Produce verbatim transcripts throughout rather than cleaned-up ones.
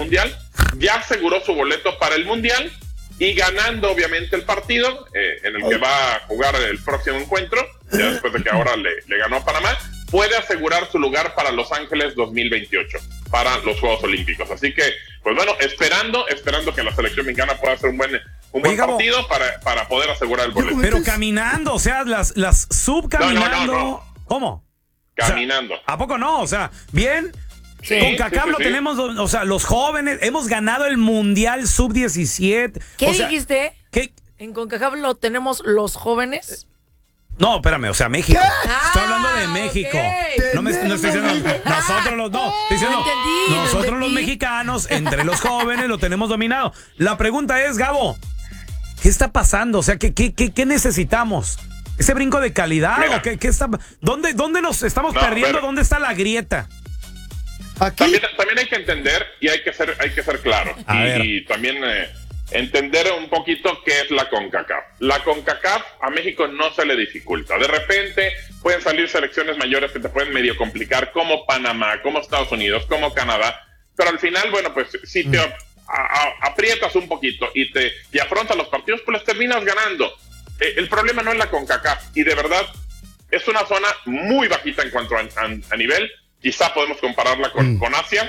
mundial, ya aseguró su boleto para el mundial y ganando obviamente el partido eh, en el que va a jugar el próximo encuentro, ya después de que ahora le, le ganó a Panamá, puede asegurar su lugar para Los Ángeles dos mil veintiocho, para los Juegos Olímpicos. Así que, pues bueno, esperando, esperando que la selección mexicana pueda hacer un buen, un buen Oiga, partido para, para poder asegurar el boleto. Pero caminando, o sea, las, las sub caminando. No, no, no, no. ¿Cómo? Caminando. O sea, ¿a poco no? O sea, bien. Sí, con CACAF sí, sí, lo sí. tenemos, o sea, los jóvenes, hemos ganado el Mundial sub diecisiete. ¿Qué o sea, dijiste? ¿qué? En CONCACAF lo tenemos los jóvenes. No, espérame, o sea, México. Ah, Estoy hablando de México. ok. No, me, no estoy diciendo nosotros los no, estoy diciendo Lo entendí, lo nosotros los entendí. mexicanos, entre los jóvenes, lo tenemos dominado. La pregunta es, Gabo, ¿qué está pasando? O sea, ¿qué, qué, qué, qué necesitamos? ¿Ese brinco de calidad? Mira. ¿O qué, qué está, dónde, ¿Dónde nos estamos No, perdiendo? pero- ¿Dónde está la grieta? Aquí. También, también hay que entender y hay que ser, hay que ser claro. A Y, ver. y también eh, entender un poquito qué es la CONCACAF. La CONCACAF a México no se le dificulta. De repente pueden salir selecciones mayores que te pueden medio complicar, como Panamá, como Estados Unidos, como Canadá. Pero al final, bueno, pues si te a- a- aprietas un poquito y te y afrontas los partidos, pues les terminas ganando. Eh, el problema no es la CONCACAF. Y de verdad, es una zona muy bajita en cuanto a, a, a nivel. Quizá podemos compararla con, Mm. con Asia,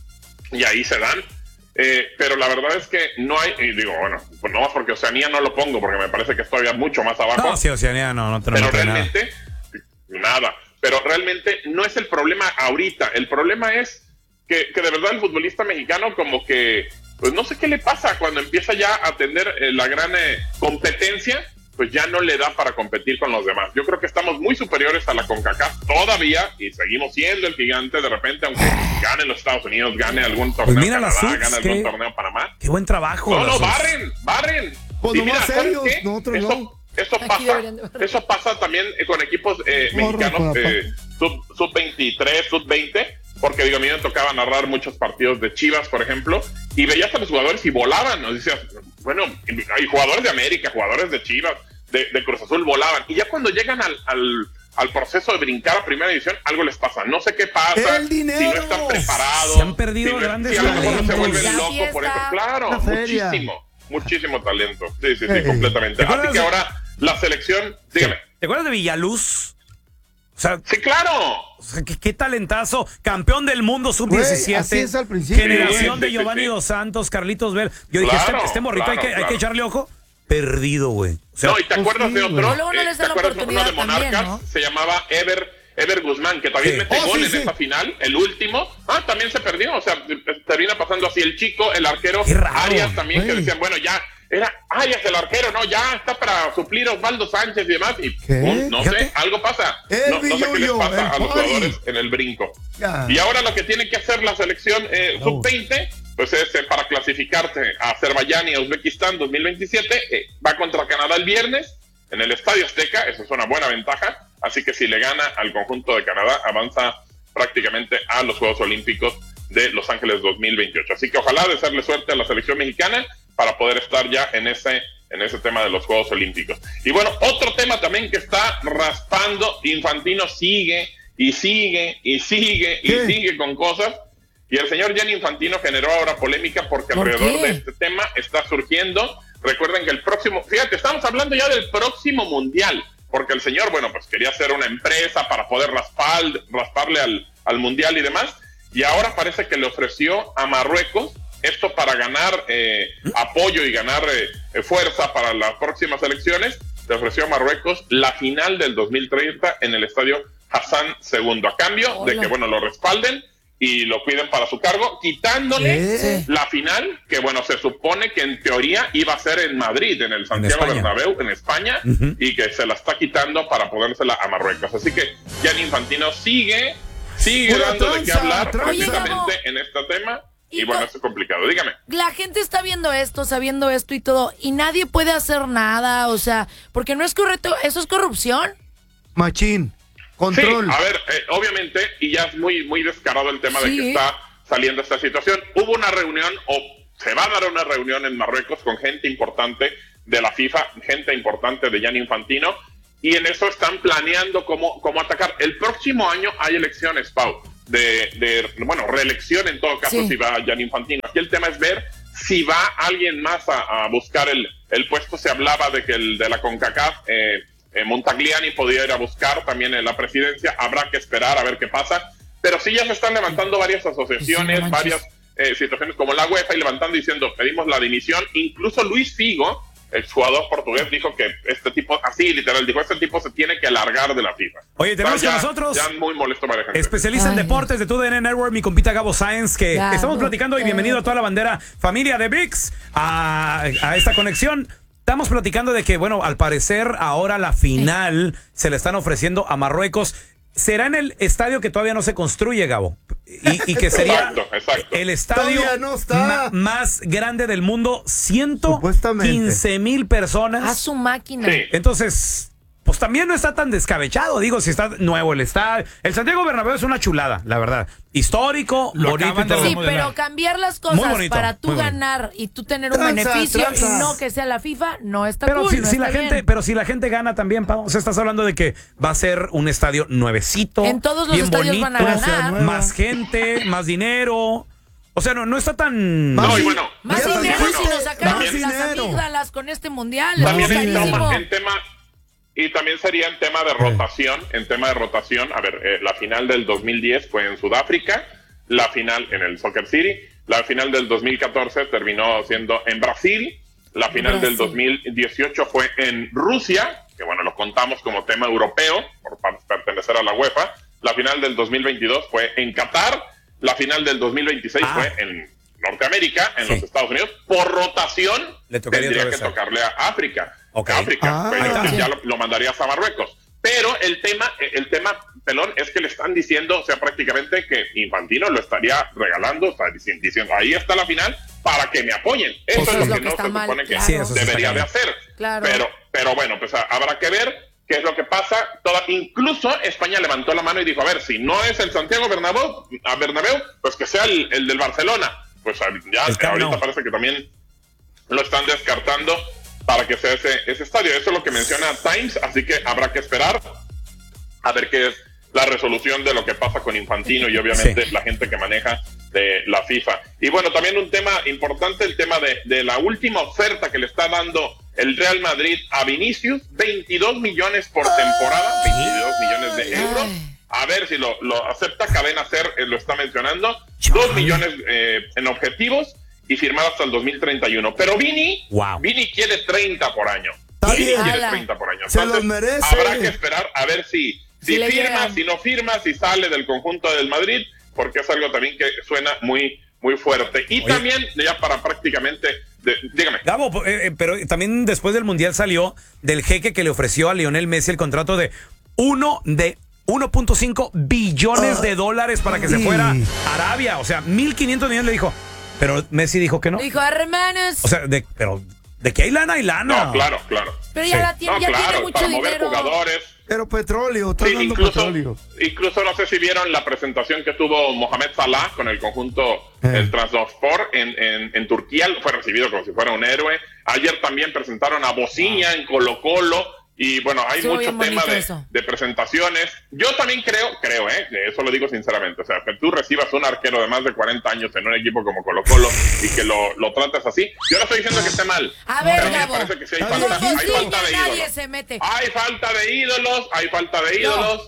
y ahí se dan. Eh, pero la verdad es que no hay, y digo, bueno, pues no más porque Oceanía no lo pongo, porque me parece que es todavía mucho más abajo. No, sí, Oceanía, no, no te lo pero meto nada. realmente, nada. Pero realmente no es el problema ahorita. El problema es que, que de verdad el futbolista mexicano como que, pues no sé qué le pasa cuando empieza ya a tener eh, la gran eh, competencia, pues ya no le da para competir con los demás. Yo creo que estamos muy superiores a la CONCACAF todavía y seguimos siendo el gigante de repente, aunque gane los Estados Unidos, gane algún torneo Pues mira las Canadá, subs, gane algún qué- torneo Panamá. Qué buen trabajo. No, las no, subs. barren, barren. Pues Y nomás mira, ¿sabes ellos, qué? nosotros eso, no. eso Aquí pasa, deberían de barrer. eso pasa también eh, con equipos eh, Corre mexicanos por eh, sub, sub veintitrés, sub veinte, porque digo, a mí me tocaba narrar muchos partidos de Chivas, por ejemplo, y veías a los jugadores y volaban, ¿no? Decías, bueno, hay jugadores de América, jugadores de Chivas, de, de Cruz Azul volaban, y ya cuando llegan al, al, al proceso de brincar a primera división, algo les pasa, no sé qué pasa, ¡El dinero! si no están preparados, Se han perdido si no- grandes si a lo mejor no se talentos. vuelven La locos por eso, fiesta. claro, La feria. muchísimo, muchísimo talento, sí, sí, sí, Ey. completamente, ¿Te así acuerdas que de- ahora la selección, dígame, ¿Te acuerdas de Villaluz? O sea, sí, claro, o sea, qué, qué talentazo, campeón del mundo sub Güey, diecisiete, así es al principio. generación Sí, de sí, Giovanni sí. Dos Santos, Carlitos Ver. Yo dije, Claro, este, este morrito claro, hay, que, hay claro. que echarle ojo. Perdido, güey. O sea, no, y te acuerdas de sí, otro, güey. Luego no eh, les ¿te dan la acuerdas de uno de oportunidad también, Monarcas? ¿no? Se llamaba Ever, Ever Guzmán, que también Sí. mete Oh, gol sí, en sí. esa final, el último, ah, también se perdió, o sea, termina pasando así el chico, el arquero, Qué raro, Arias también, que güey. decían, bueno, ya, era Arias el arquero, no, ya está para suplir a Osvaldo Sánchez y demás, y ¿Qué? pum, no Fíjate. sé, algo pasa, El no, no sé qué les billuyo, pasa el a los party. jugadores en el brinco. Ya. Y ahora lo que tiene que hacer la selección eh, No. sub veinte, pues es eh, para clasificarse a Azerbaiyán y a Uzbekistán dos mil veintisiete, eh, va contra Canadá el viernes en el Estadio Azteca, eso es una buena ventaja, así que si le gana al conjunto de Canadá, avanza prácticamente a los Juegos Olímpicos de Los Ángeles dos mil veintiocho. Así que ojalá desearle suerte a la selección mexicana para poder estar ya en ese en ese tema de los Juegos Olímpicos. Y bueno, otro tema también que está raspando, Infantino sigue y sigue y sigue y ¿Qué? sigue con cosas, y el señor Gianni Infantino generó ahora polémica porque ¿Por alrededor qué? de este tema está surgiendo. Recuerden que el próximo, fíjate, estamos hablando ya del próximo mundial, porque el señor, bueno, pues quería hacer una empresa para poder raspar, rasparle al, al mundial y demás, y ahora parece que le ofreció a Marruecos esto para ganar eh, apoyo y ganar eh, fuerza para las próximas elecciones. Le ofreció a Marruecos la final del dos mil treinta en el estadio Hassan segundo, a cambio Hola. de que, bueno, lo respalden y lo cuiden para su cargo, quitándole ¿Qué? la final, que bueno, se supone que en teoría iba a ser en Madrid, en el Santiago España. Bernabéu, en España, Ujú. y que se la está quitando para podérsela a Marruecos. Así que Gianni Infantino sigue, sigue Pura dando de qué tranza, hablar tranza. precisamente en este tema, y Y bueno, co- esto es complicado. Dígame. La gente está viendo esto, sabiendo esto y todo, y nadie puede hacer nada, o sea, porque no es correcto, eso es corrupción. Machín. Control. Sí, a ver, eh, obviamente, y ya es muy, muy descarado el tema de Sí. que está saliendo esta situación. Hubo una reunión, o se va a dar una reunión en Marruecos con gente importante de la FIFA, gente importante de Gianni Infantino, y en eso están planeando cómo, cómo atacar. El próximo año hay elecciones, Pau. de, de bueno, reelección en todo caso, sí, si va Gianni Infantino. Aquí el tema es ver si va alguien más a, a buscar el, el puesto. Se hablaba de que el de la CONCACAF, eh, eh, Montagliani, podía ir a buscar también en la presidencia. Habrá que esperar a ver qué pasa. Pero sí ya se están levantando varias asociaciones, sí, no varias eh, situaciones como la UEFA y levantando diciendo, pedimos la dimisión. Incluso Luis Figo, el jugador portugués, dijo que este tipo, así literal, dijo, este tipo se tiene que largar de la FIFA. Oye, tenemos o sea, con ya, nosotros ya muy molesto para gente. especialista Ay. en deportes de T U D N Network, mi compita Gabo Sáenz, que Gabo, estamos platicando y bienvenido a toda la bandera familia de V I X a, a esta conexión. Estamos platicando de que, bueno, al parecer ahora la final sí. se le están ofreciendo a Marruecos. ¿Será en el estadio que todavía no se construye, Gabo? Y, y que sería exacto, exacto. el estadio no está. ma- más grande del mundo, ciento quince mil personas. A su máquina. Sí. Entonces, pues también no está tan descabellado. Digo, si está nuevo el estadio. El Santiago Bernabéu es una chulada, la verdad. Histórico, Lo bonito y acaban de todo. Sí, remodelar. pero cambiar las Muy cosas bonito, para tú muy bonito. ganar y tú tener un Tranza, beneficio tranza. y no que sea la FIFA, no está Pero cool, si, no si está la gente, bien. pero si la gente gana también, Pau, o sea, estás hablando de que va a ser un estadio nuevecito. En todos los bien estadios bonito, van a ganar. más gente, más dinero. O sea, no, no está tan. No, y bueno, Más Ya dinero dijiste, si nos sacamos más las dinero. amígdalas con este mundial. también es en carísimo. tema, en tema y también sería en tema de rotación, en tema de rotación, a ver, eh, la final del dos mil diez fue en Sudáfrica, la final en el Soccer City, la final del dos mil catorce terminó siendo en Brasil, la final Brasil. del dos mil dieciocho fue en Rusia, que bueno, lo contamos como tema europeo por pertenecer a la UEFA, la final del dos mil veintidós fue en Qatar, la final del dos mil veintiséis Ah. fue en Norteamérica, en Sí. los Estados Unidos. Por rotación Le tocaría tendría que atravesar. tocarle a África. Ok. África, Ah, pero ahí está. ya lo, lo mandarías a Marruecos. Pero el tema, el tema, pelón, es que le están diciendo, o sea, prácticamente que Infantino lo estaría regalando, o sea, dici- diciendo, ahí está la final para que me apoyen. Eso, Eso es lo que, no está se mal, supone que claro. Sí, eso sí debería está de mal. hacer. Claro. Pero, pero bueno, pues a- habrá que ver qué es lo que pasa. Toda, incluso España levantó la mano y dijo, a ver, si no es el Santiago Bernabéu, a Bernabéu, pues que sea el, el del Barcelona. Pues ya El Camp ahorita Nou. parece que también lo están descartando para que sea ese, ese estadio. Eso es lo que menciona Times, así que habrá que esperar a ver qué es la resolución de lo que pasa con Infantino y obviamente Sí. la gente que maneja de la FIFA. Y bueno, también un tema importante, el tema de, de la última oferta que le está dando el Real Madrid a Vinicius, veintidós millones por temporada, veintidós millones de euros. A ver si lo, lo acepta. Cadena Ser eh, lo está mencionando. Dos millones eh, en objetivos y firmar hasta el dos mil treinta y uno. Pero Vini, Wow. Vini quiere treinta por año. Está Vini bien. quiere Ala. treinta por año. Se los Entonces, merece. habrá que esperar a ver si, si Si le firma, llegan. si no firma, si sale del conjunto del Madrid, porque es algo también que suena muy, muy fuerte. Y Oye. también, ya para prácticamente, de- dígame. Gabo, eh, eh, pero también después del Mundial salió del jeque que le ofreció a Lionel Messi el contrato de uno de uno punto cinco billones de dólares para que se Sí. fuera a Arabia. O sea, mil quinientos millones le dijo. Pero Messi dijo que no. Dijo, hermanos. O sea, de, pero de que hay lana, hay lana. No, claro, claro. pero ya, sí. la tiene, No, ya claro, tiene mucho para mover dinero. jugadores. Pero petróleo, está Sí, dando incluso, petróleo. incluso no sé si vieron la presentación que tuvo Mohamed Salah con el conjunto Eh. el Trabzonspor en, en, en Turquía. Fue recibido como si fuera un héroe. Ayer también presentaron a Bociña en Colo Colo. Y bueno, hay Estuvo mucho bien tema bonito de, eso. de presentaciones. Yo también creo, creo, ¿eh? Eso lo digo sinceramente. O sea, que tú recibas un arquero de más de cuarenta años en un equipo como Colo Colo y que lo, lo trates así. Yo no estoy diciendo que esté mal. A ver, pero me Gabo. parece que sí hay Está falta, Con hay Bociña falta de nadie ídolos. se mete. Hay falta de ídolos, hay falta de ídolos.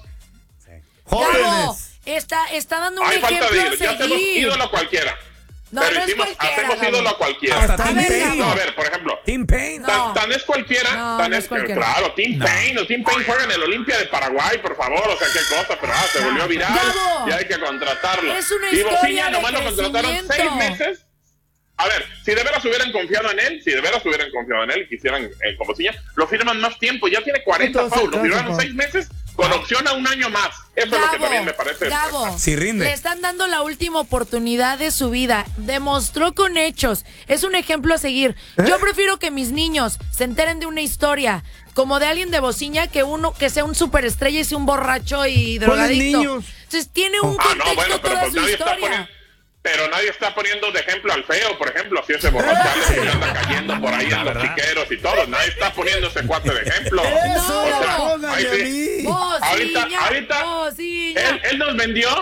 Gabo, Jóvenes. está, está dando un Hay falta ejemplo de a ídolos. Ya hacemos seguir. ídolo a cualquiera. No, pero no es hicimos, cualquiera, hacemos Gabo. ídolo a cualquiera. Hasta A Tim ver, Payne. Gabo. No, a ver, por ejemplo, Tim Payne. No. tan, tan es cualquiera, No, tan no es, es cualquiera. claro, Tim No. Payne, o Tim Payne juega en el Olimpia de Paraguay, por favor, o sea, qué cosa, pero ah, se volvió viral, Gabo. y hay que contratarlo. Es una y historia Bociña de nomás lo contrataron crecimiento. seis meses. A ver, si de veras hubieran confiado en él, si de veras hubieran confiado en él y quisieran eh, con Bociña, lo firman más tiempo, ya tiene cuarenta Entonces, fouls, lo claro, firmaron pa. seis meses con opción a un año más. Eso es lo que también me parece. Gabo, Sí rinde. le están dando la última oportunidad de su vida. Demostró con hechos. Es un ejemplo a seguir. ¿Eh? Yo prefiero que mis niños se enteren de una historia como de alguien de Bociña que uno que sea un superestrella y sea un borracho y drogadicto. niños? Entonces tiene un Ah, no, contexto bueno, pero toda pues su nadie está historia. poniendo, pero nadie está poniendo de ejemplo al feo, por ejemplo, si ese borrachales que anda cayendo por ahí en los verdad. piqueros y todo, nadie está poniendo ese cuate de ejemplo. Eso, No. O sea, póngale ahí a sí. mí. Bociña, Ahorita, ahorita, Bociña. Él, él nos vendió,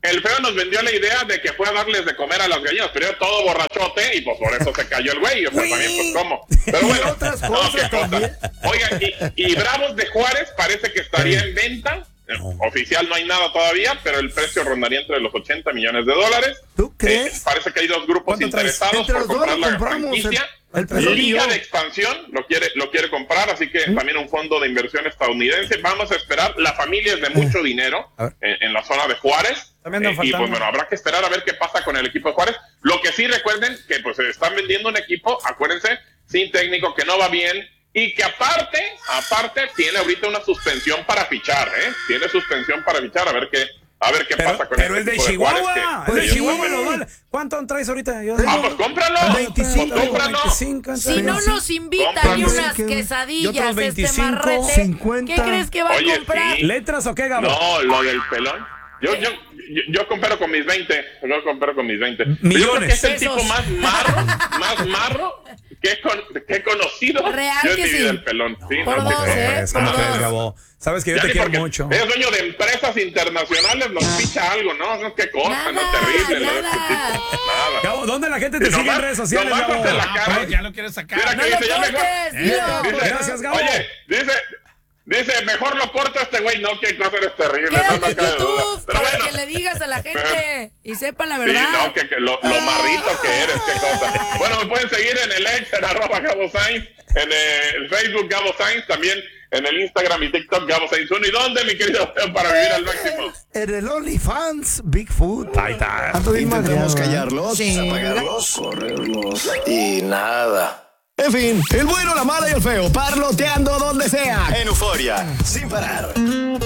el feo nos vendió la idea de que fue a darles de comer a las gallinas, pero era todo borrachote y pues por eso se cayó el güey. O sea, también, pues, ¿cómo? Pero bueno, otras no, cosas qué cosa. también. Oigan, y, y Bravos de Juárez parece que estaría en venta. Oficial no hay nada todavía, pero el precio rondaría entre los ochenta millones de dólares. ¿Tú crees? Eh, parece que hay dos grupos ¿Cuánto traes? interesados Entre por los dos comprar lo la compramos, franquicia. el- el precio Liga mío. de Expansión lo quiere, lo quiere comprar, así que también un fondo de inversión estadounidense. Vamos a esperar. La familia es de mucho dinero A ver. en, en la zona de Juárez. También andan Eh, y faltando. pues bueno, habrá que esperar a ver qué pasa con el equipo de Juárez. Lo que sí recuerden que pues están vendiendo un equipo, acuérdense, sin técnico, que no va bien. Y que aparte, aparte, tiene ahorita una suspensión para fichar, ¿eh? Tiene suspensión para fichar, a ver qué, a ver qué Pero, pasa con pero el el de equipo Chihuahua, Juárez, que- el de ellos Chihuahua no lo ven. vale. ¿Cuánto traes ahorita? Yo- Ah, pues cómpralo. veinticinco, Pues cómpralo. veinticinco, Si no nos invitan Compra. ni unas ¿Y quesadillas, otros este veinticinco, marrete, cincuenta? ¿qué crees que va Oye, a comprar? sí. ¿Letras o qué, Gabo? No, lo del pelón. Yo, yo, yo, yo comparo con mis veinte. Yo comparo con mis veinte. Millones. Yo creo que es el Pesos. tipo más marro, más marro que he, con, que he conocido. Real yo en que mi sí. vida el pelón. Sí, Por no, dos, que- ¿eh? Pues, ¿cómo Por crees, dos. Gabo? Sabes que yo Ya te ni quiero porque mucho. Es dueño de empresas internacionales, nos picha algo, ¿no? No, qué cosa, Nada, no terrible. ¿no? nada. Este tipo, nada. Gabo, ¿dónde la gente te Y sigue en nomás- redes sociales, nomás Gabo? hace la Ah, cara. pues, ya lo quieres sacar. Mira No que lo dice, ya mejor. cortes, Dice, dilo. dice, Gracias, Gabo. Oye, dice, dice, mejor lo corto a este güey. No, qué cosa eres terrible. no, Quédate no en cabe duda. YouTube Pero para bueno. que le digas a la gente y sepa la Sí, verdad. no, que, que lo, lo marrito que eres, qué cosa. Bueno, me pueden seguir en el ex, en arroba Gabo Sainz, en el Facebook Gabo Sainz, también en el Instagram y TikTok Gabo Sainz uno. ¿Y dónde, mi querido Leo, para vivir al máximo? En el OnlyFans, Bigfoot. Ahí está. Ando bien Intentamos madreado, ¿eh? callarlos, Sí. apagarlos, correrlos y nada. En fin, el bueno, la mala y el feo, parloteando donde sea. En Euforia, sin parar.